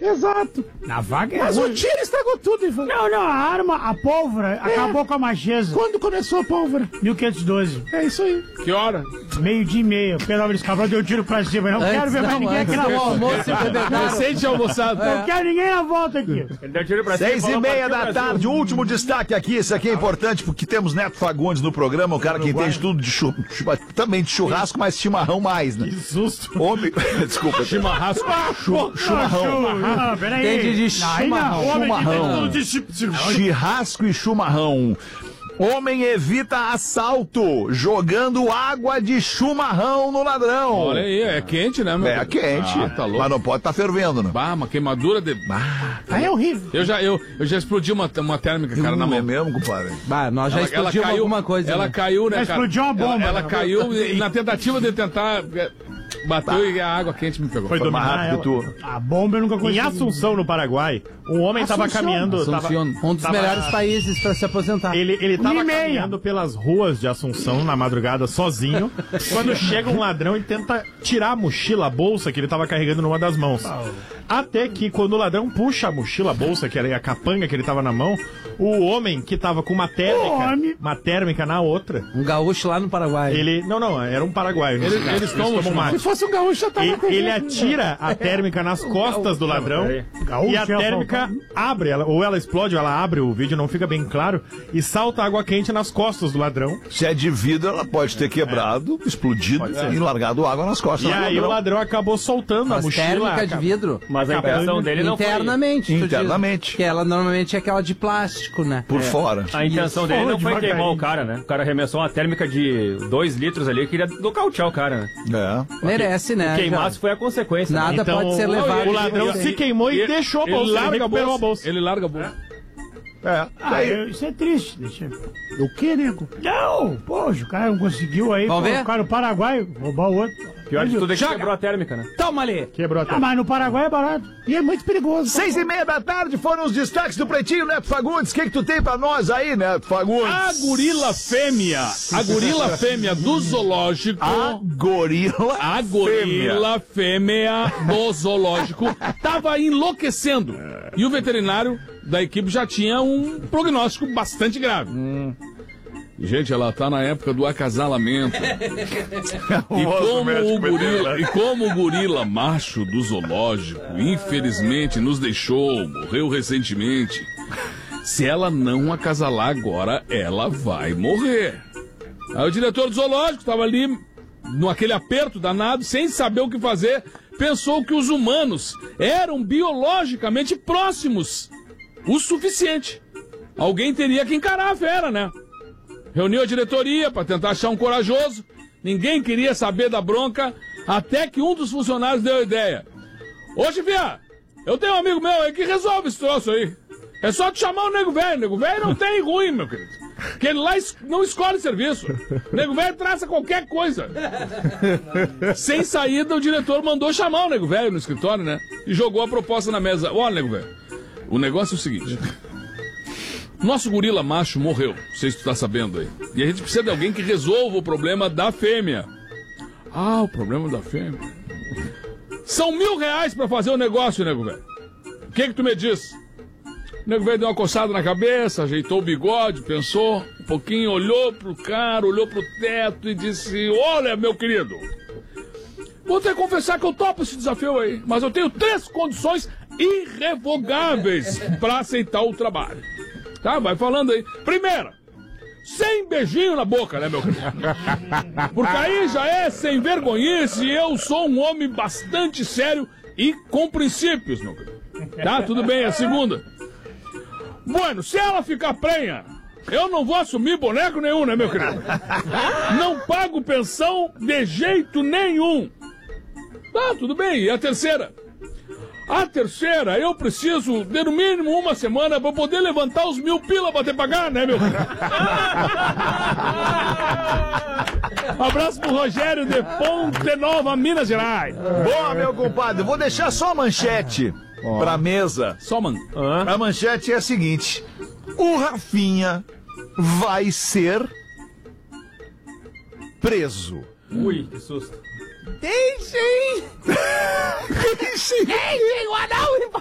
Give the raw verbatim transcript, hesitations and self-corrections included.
Exato. Na vaga é Mas ruim. o tiro estragou tudo, Ivan. Não, não, a arma, a pólvora, É. acabou com a macheza. Quando começou a pólvora? mil quinhentos e doze. É isso aí. Que hora? Meio dia e meio. O Pedro Álvares Cabral deu um tiro pra cima. Eu não Antes quero ver mais não, ninguém aqui antes na do volta. almoço e o bebedouro. Recente almoçado. Não quero ninguém na volta aqui. Ele deu tiro pra cima Seis e falou, meia "Partiu, da Brasil." tarde, o último destaque aqui, esse aqui é importante porque temos Neto Fagundes no programa, o cara que entende tudo de chu... chu- também de churrasco, mas chimarrão mais, né? Que susto. Homem... Desculpa. Chimarrasco. Chu... Chumarrão. Ah, peraí. Entende de Chimarrão. Chumarrão. De chip- chip- Churrasco e chumarrão. Homem evita assalto jogando água de chumarrão no ladrão. Olha aí, é quente, né, meu? É quente, Ah, tá louco. mas não pode estar fervendo, né? Bah, uma queimadura de... Bah, Aí é horrível. eu já, eu, eu já explodi uma, uma térmica, cara, na Não mão. é mesmo, compadre? Bah, nós já explodimos alguma coisa. Ela né? caiu, né, Já cara? explodiu uma bomba, Ela, ela né? caiu e na tentativa de tentar... é, Bateu e a água quente me pegou. Foi Foi mais dominar rápido que ela. tu. A bomba eu nunca Em consegui. Assunção, no Paraguai, um homem estava Assunção? caminhando. Tava, Assunción, um dos tava- melhores países pra se aposentar. Ele, ele tava Uma e meia. caminhando pelas ruas de Assunção na madrugada sozinho, quando chega um ladrão e tenta tirar a mochila, a bolsa que ele tava carregando numa das mãos. Até que quando o ladrão puxa a mochila, a bolsa, que era a capanga que ele tava na mão, o homem que tava com uma térmica, homem. uma térmica na outra, Um gaúcho lá no Paraguai. ele... Não, não, era um paraguaio. Eles, eles tomam Se mate. fosse um gaúcho, já tava Tá com ele atira a térmica nas costas do ladrão e a térmica abre, ela, ou ela explode, ou ela abre, o vídeo não fica bem claro, e salta água quente nas costas do ladrão. Se é de vidro, ela pode ter quebrado, explodido e largado água nas costas. E do aí o ladrão. ladrão acabou soltando a Mas mochila. térmica de vidro. Mas a intenção dele não foi... Internamente. tu diz. Internamente. Que ela normalmente é aquela de plástico, né? Por fora. A intenção dele não foi queimar o cara, né? O cara arremessou uma térmica de dois litros ali, queria nocautear o cara, né? É. Merece, né? Queimasse foi a consequência. Nada né? Então, pode ser levado. o ladrão se queimou e, deixou a bolsa. Ele larga a recuperou bolsa. a bolsa. Ele larga a bolsa. É. Ah, eu- isso é triste. Deixa eu... O que, nego? Não, poxa, o cara não conseguiu aí. Vamos pô, ver? O cara no Paraguai roubar o outro. Pior de tudo é que Joga. quebrou a térmica, né? Toma ali. Quebrou a Ah, térmica. mas no Paraguai é barato. E é muito perigoso. Seis e meia da tarde foram os destaques do Pretinho, Neto Fagundes. O que, que tu tem pra nós aí, Neto Fagundes? A gorila fêmea, a gorila fêmea do zoológico, A gorila. a gorila fêmea do zoológico tava enlouquecendo. E o veterinário da equipe já tinha um prognóstico bastante grave. Gente, ela tá na época do acasalamento. E como, o gorila, e como o gorila macho do zoológico, infelizmente, nos deixou, morreu recentemente. Se ela não acasalar agora, ela vai morrer. Aí o diretor do zoológico estava ali, naquele aperto danado, sem saber o que fazer, pensou que os humanos eram biologicamente próximos o suficiente. Alguém teria que encarar a fera, né? Reuniu a diretoria para tentar achar um corajoso. Ninguém queria saber da bronca, até que um dos funcionários deu a ideia. Ô, chefia, eu tenho um amigo meu aí que resolve esse troço aí. É só te chamar o nego velho. Nego velho não tem ruim, meu querido. Porque ele lá es- não escolhe serviço. Nego velho traça qualquer coisa. Sem saída, o diretor mandou chamar o nego velho no escritório, né? E jogou a proposta na mesa. Olha, nego velho, o negócio é o seguinte... Nosso gorila macho morreu, não sei se tu tá sabendo aí. E a gente precisa de alguém que resolva o problema da fêmea. Ah, o problema da fêmea. São mil reais pra fazer o negócio, nego velho. O que que tu me diz? O nego velho deu uma coçada na cabeça, ajeitou o bigode, pensou um pouquinho, olhou pro cara, olhou pro teto e disse: olha, meu querido, vou ter que confessar que eu topo esse desafio aí, mas eu tenho três condições irrevogáveis pra aceitar o trabalho. Tá, vai falando aí. Primeira, sem beijinho na boca, né, meu querido? Porque aí já é sem vergonhice e eu sou um homem bastante sério e com princípios, meu querido. Tá, tudo bem. A segunda. Bueno, se ela ficar prenha, eu não vou assumir boneco nenhum, né, meu querido? Não pago pensão de jeito nenhum. Tá, tudo bem. E a terceira? A terceira, eu preciso de no mínimo uma semana pra poder levantar os mil pila pra te pagar, né, meu? Abraço pro Rogério de Ponte Nova, Minas Gerais. Boa, meu compadre. Vou deixar só a manchete pra mesa. Só, mano. A manchete é a seguinte: o Rafinha vai ser preso. Ui, que susto. Deixem! Deixem! Deixem o anão